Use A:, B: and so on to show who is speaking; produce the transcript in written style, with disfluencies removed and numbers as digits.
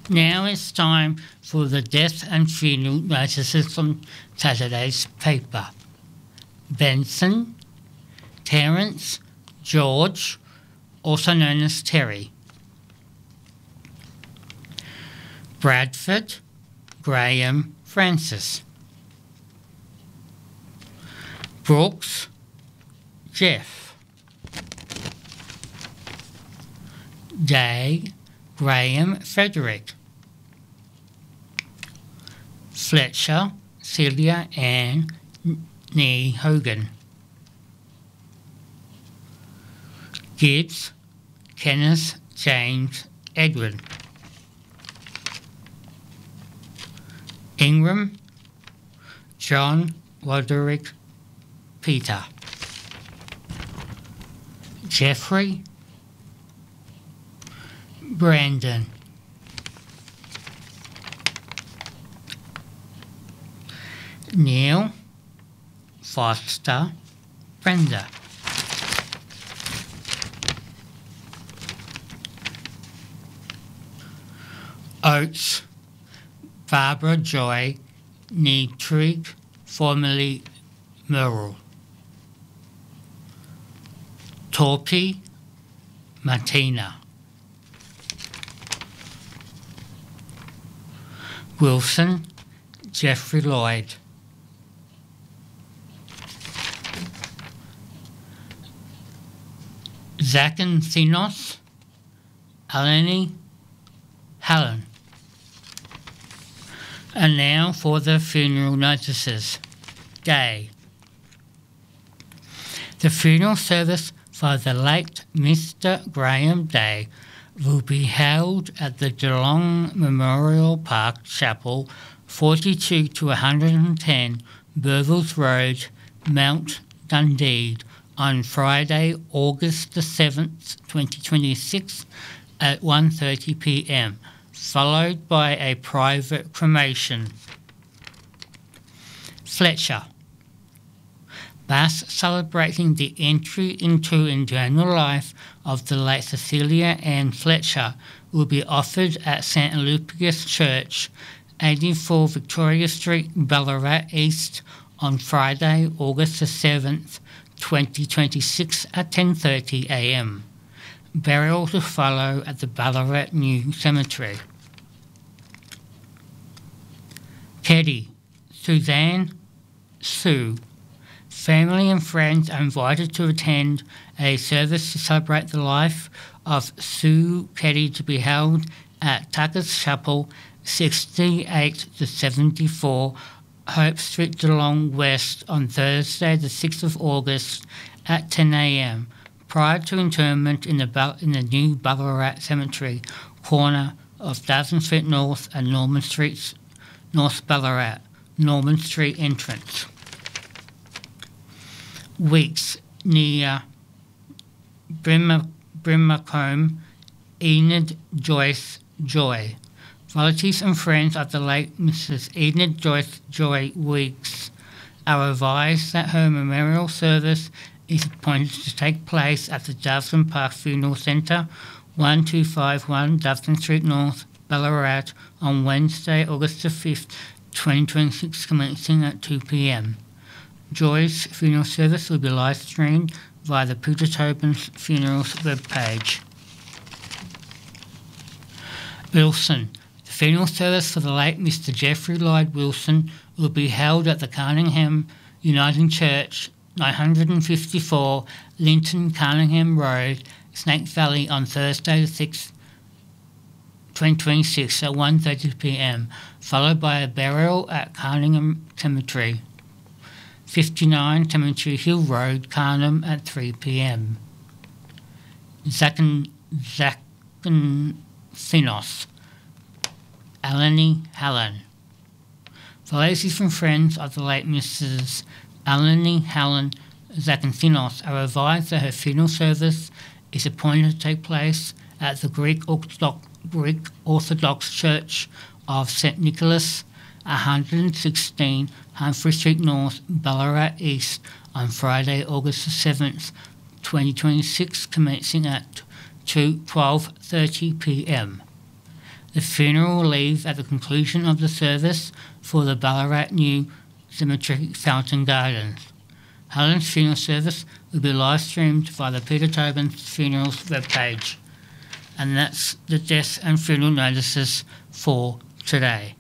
A: Now it's time for the death and funeral notices from Saturday's paper. Benson, Terence, George, also known as Terry. Bradford, Graham, Francis. Brooks, Jeff. Day, Graham, Frederick. Fletcher, Celia Ann, Nee Hogan. Gibbs, Kenneth, James, Edwin. Ingram, John, Roderick, Peter. Jeffrey, Brandon. Neil, Foster, Brenda. Oates, Barbara Joy Nietrig, formerly Merle. Torpy, Martina. Wilson, Jeffrey Lloyd. Zakynthenos, Eleni, Helen. And now for the funeral notices. Day. The funeral service for the late Mr. Graham Day will be held at the Geelong Memorial Park Chapel, 42 to 110 Burvilles Road, Mount Dundee, on Friday, August the 7th, 2026 at 1:30 p.m, followed by a private cremation. Fletcher. Mass celebrating the entry into eternal life of the late Cecilia Ann Fletcher will be offered at St. Lucius Church, 84 Victoria Street, Ballarat East, on Friday, August the 7th, 2026 at 10:30 a.m. Burial to follow at the Ballarat New Cemetery. Keddy, Suzanne, Sue. Family and friends are invited to attend a service to celebrate the life of Sue Keddy, to be held at Tucker's Chapel, 68 to 74 Hope Street, Geelong West, on Thursday the 6th of August at 10 a.m, prior to interment in the new Ballarat Cemetery, corner of Dawson Street North and Norman Street, North Ballarat, Norman Street entrance. Weeks near Brimacombe, Enid Joyce Joy. Relatives and friends of the late Mrs. Enid Joyce Joy Weeks are advised that her memorial service is appointed to take place at the Dawson Park Funeral Centre, 1251 Dawson Street North, Ballarat, on Wednesday, August the 5th, 2026, commencing at 2 p.m. Joy's funeral service will be live streamed via the Peter Tobin's Funerals webpage. Wilson. The funeral service for the late Mr. Jeffrey Lloyd Wilson will be held at the Carningham Uniting Church, 954 Linton Carningham Road, Snake Valley, on Thursday the 6th, 2026 at 1:30 p.m, followed by a burial at Carningham Cemetery, 59 Cemetery Hill Road, Carnham, at 3 p.m. Zakynthenos, Eleni, Helen. Relatives and friends of the late Mrs. Eleni Helen Zakynthenos are advised that her funeral service is appointed to take place at the Greek Orthodox Church of St. Nicholas, 116 Humphrey Street North, Ballarat East, on Friday, August the 7th, 2026, commencing at 12:30 p.m. The funeral will leave at the conclusion of the service for the Ballarat New Cemetery Fountain Gardens. Helen's funeral service will be live streamed via the Peter Tobin Funerals webpage. And that's the death and funeral notices for today.